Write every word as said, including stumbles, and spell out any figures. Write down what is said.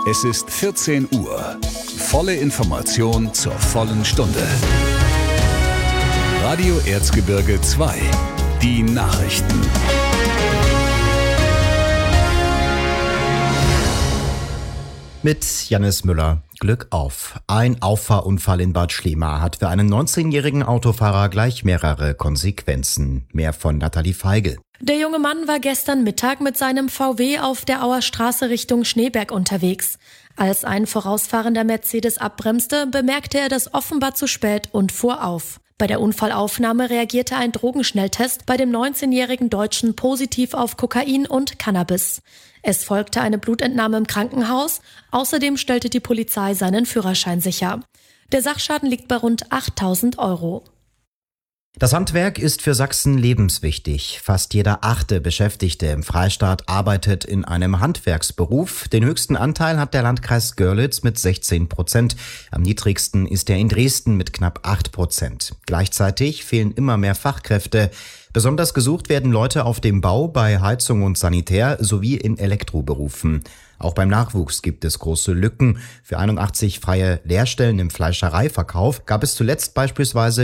Es ist vierzehn Uhr. Volle Information zur vollen Stunde. Radio Erzgebirge zwei. Die Nachrichten. Mit Jannis Müller. Glück auf. Ein Auffahrunfall in Bad Schlema hat für einen neunzehnjährigen Autofahrer gleich mehrere Konsequenzen. Mehr von Nathalie Feigl. Der junge Mann war gestern Mittag mit seinem V W auf der Auer Straße Richtung Schneeberg unterwegs. Als ein vorausfahrender Mercedes abbremste, bemerkte er das offenbar zu spät und fuhr auf. Bei der Unfallaufnahme reagierte ein Drogenschnelltest bei dem neunzehnjährigen Deutschen positiv auf Kokain und Cannabis. Es folgte eine Blutentnahme im Krankenhaus. Außerdem stellte die Polizei seinen Führerschein sicher. Der Sachschaden liegt bei rund achttausend Euro. Das Handwerk ist für Sachsen lebenswichtig. Fast jeder achte Beschäftigte im Freistaat arbeitet in einem Handwerksberuf. Den höchsten Anteil hat der Landkreis Görlitz mit sechzehn Prozent. Am niedrigsten ist er in Dresden mit knapp acht Prozent. Gleichzeitig fehlen immer mehr Fachkräfte. Besonders gesucht werden Leute auf dem Bau, bei Heizung und Sanitär sowie in Elektroberufen. Auch beim Nachwuchs gibt es große Lücken. Für einundachtzig freie Lehrstellen im Fleischereiverkauf gab es zuletzt beispielsweise